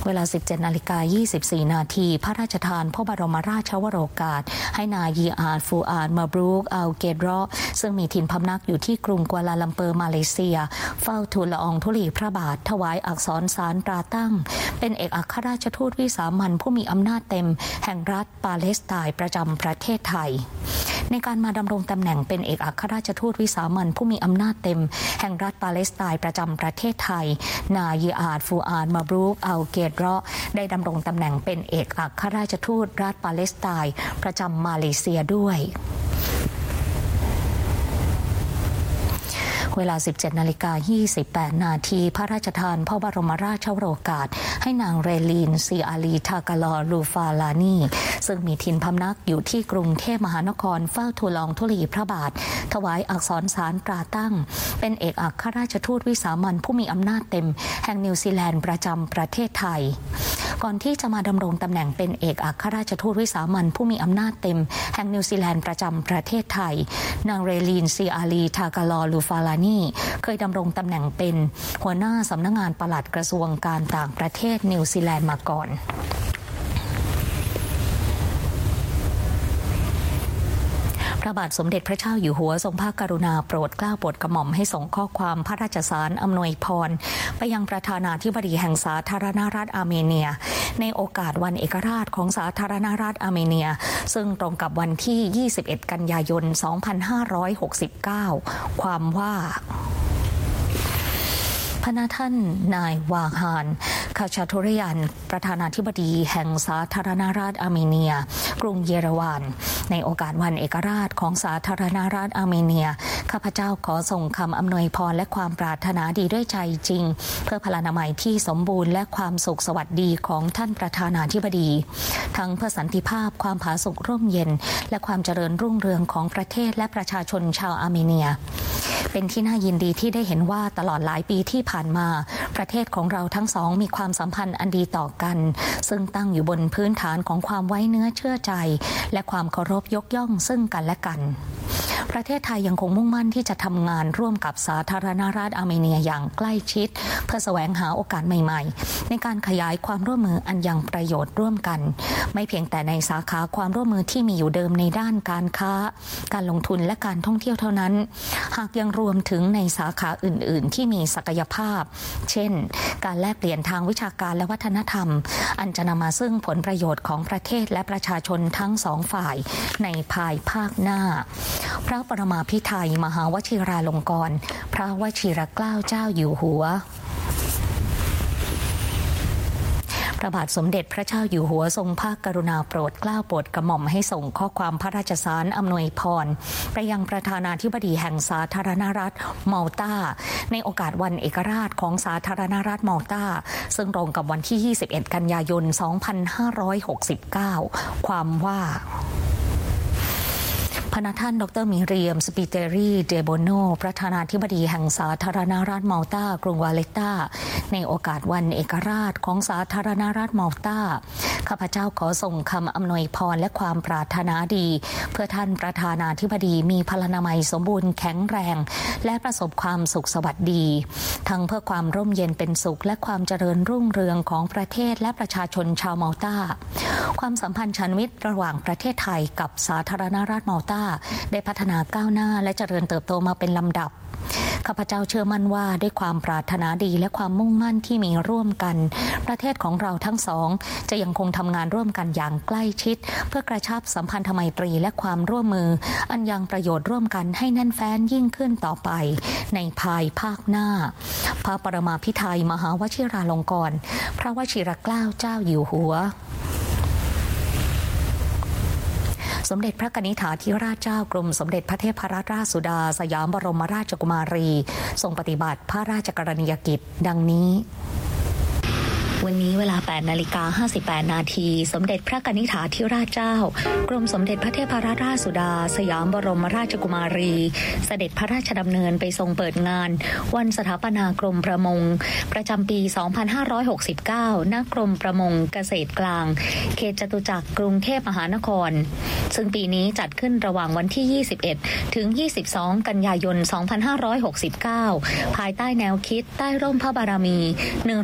เวลา 17:24 นาทีพระราชทานพระบรมราชวโรกาสให้นายยีอาดฟูอาดมาบรูกอัลเกดรอซึ่งมีถิ่นพำนักอยู่ที่กรุงกัวลาลัมเปอร์มาเลเซียเฝ้าทูลละอองธุลีพระบาทถวายอักษรศาลตราตั้งเป็นเอกอัครราชทูตวิสามัญผู้มีอำนาจเต็มแห่งรัฐปาเลสไตน์ประจำประเทศไทยในการมาดำรงตำแหน่งเป็นเอกอัครราชทูตวิสามัญผู้มีอำนาจเต็มแห่งรัฐปาเลสไตน์ประจำประเทศไทยนายยีอาดฟูอาดมาบรูกอัลเกดรอได้ดำรงตำแหน่งเป็นเอกอัครราชทูตรัฐปาเลสไตน์ประจำมาเลเซียด้วยเวลา 17:28 นาทีพระราชทานพระบรมราชวโรกาสให้นางเรลีนซีอาลีทากาลอลูฟาลานีซึ่งมีถิ่นพำนักอยู่ที่กรุงเทพมหานครเฝ้าทูลละอองธุลีพระบาทถวายอักษรศาลตราตั้งเป็นเอกอัครราชทูตวิสามัญผู้มีอำนาจเต็มแห่งนิวซีแลนด์ประจำประเทศไทยก่อนที่จะมาดำรงตำแหน่งเป็นเอกอัครราชทูตวิสามัญผู้มีอำนาจเต็มแห่งนิวซีแลนด์ประจำประเทศไทยนางเรลีนซีอาลีทากาลอลูฟาลานีเคยดำรงตำแหน่งเป็นหัวหน้าสำนักงานปลัดกระทรวงการต่างประเทศนิวซีแลนด์มาก่อนพระบาทสมเด็จพระเจ้าอยู่หัวทรงพระกรุณาโปรดเกล้าโปรดกระหม่อมให้ส่งข้อความพระราชสารอำนวยพรไปยังประธานาธิบดีแห่งสาธารณรัฐอาร์เมเนียในโอกาสวันเอกราชของสาธารณรัฐอาร์เมเนียซึ่งตรงกับวันที่ 21 กันยายน 2569 ความว่าพระท่านนายวาฮานคาชาโทริยันประธานาธิบดีแห่งสาธารณรัฐอาร์เมเนียกรุงเยเรวานในโอกาสวันเอกราชของสาธารณรัฐอาร์เมเนียข้าพเจ้าขอส่งคำอำนวยพรและความปรารถนาดีด้วยใจจริงเพื่อพลานามัยที่สมบูรณ์และความสุขสวัสดีของท่านประธานาธิบดีทั้งเพื่อสันติภาพความผาสุกร่มเย็นและความเจริญรุ่งเรืองของประเทศและประชาชนชาวอาร์เมเนียเป็นที่น่ายินดีที่ได้เห็นว่าตลอดหลายปีที่ผ่านมาประเทศของเราทั้งสองมีความสัมพันธ์อันดีต่อกันซึ่งตั้งอยู่บนพื้นฐานของความไว้เนื้อเชื่อใจและความเคารพยกย่องซึ่งกันและกันประเทศไทยยังคงมุ่งมั่นที่จะทำงานร่วมกับสาธารณรัฐอาร์เมเนียอย่างใกล้ชิดเพื่อแสวงหาโอกาสใหม่ๆในการขยายความร่วมมืออันยังประโยชน์ร่วมกันไม่เพียงแต่ในสาขาความร่วมมือที่มีอยู่เดิมในด้านการค้าการลงทุนและการท่องเที่ยวเท่านั้นหากยังรวมถึงในสาขาอื่นๆที่มีศักยภาพเช่นการแลกเปลี่ยนทางวิชาการและวัฒนธรรมอันจะนำมาซึ่งผลประโยชน์ของประเทศและประชาชนทั้งสองฝ่ายในภายภาคหน้าพระปรมาภิไธยมหาวชิราลงกรณ์พระวชิรเกล้าเจ้าอยู่หัวพระบาทสมเด็จพระเจ้าอยู่หัวทรงพระกรุณาโปรดเกล้าโปรดกระหม่อมให้ส่งข้อความพระราชสารอำนวยพรไปยังประธานาธิบดีแห่งสาธารณรัฐมัลตาในโอกาสวันเอกราชของสาธารณรัฐมัลตาซึ่งตรงกับวันที่ 21 กันยายน 2569 ความว่าพระท่านดร.มิเรียมสปิเตรีเดโบโนประธานาธิบดีแห่งสาธารณรัฐมัลตากรุงวาเลตตาในโอกาสวันเอกราชของสาธารณรัฐมัลตาข้าพเจ้าขอส่งคำอำนวยพรและความปรารถนาดีเพื่อท่านประธานาธิบดีมีพลานามัยสมบูรณ์แข็งแรงและประสบความสุขสวัสดีทั้งเพื่อความร่มเย็นเป็นสุขและความเจริญรุ่งเรืองของประเทศและประชาชนชาวมัลตาความสัมพันธ์ชันมิตรระหว่างประเทศไทยกับสาธารณรัฐมัลตาได้พัฒนาก้าวหน้าและเจริญเติบโตมาเป็นลำดับข้าพเจ้าเชื่อมั่นว่าด้วยความปรารถนาดีและความมุ่งมั่นที่มีร่วมกันประเทศของเราทั้งสองจะยังคงทำงานร่วมกันอย่างใกล้ชิดเพื่อกระชับสัมพันธไมตรีและความร่วมมืออันยังประโยชน์ร่วมกันให้แน่นแฟ้นยิ่งขึ้นต่อไปในภายภาคหน้าพระปรมาภิไธยมหาวชิราลงกรณ์พระวชิรเกล้าเจ้าอยู่หัวสมเด็จพระกนิษฐาธิราชเจ้ากรมสมเด็จพระเทพรัตนราชสุดาสยามบรมราชกุมารีทรงปฏิบัติพระราชกรณียกิจดังนี้วันนี้เวลา 8:58 นาทีสมเด็จพระกนิษฐาธิราชเจ้ากรมสมเด็จพระเทพรัตนราชสุดาสยามบรมราชกุมารีเสด็จพระราชดำเนินไปทรงเปิดงานวันสถาปนากรมประมงประจำปี 2569 ณ กรมประมงเกษตรกลางเขตจตุจักรกรุงเทพมหานครซึ่งปีนี้จัดขึ้นระหว่างวันที่ 21 ถึง 22 กันยายน 2569 ภายใต้แนวคิดใต้ร่มพระบารมี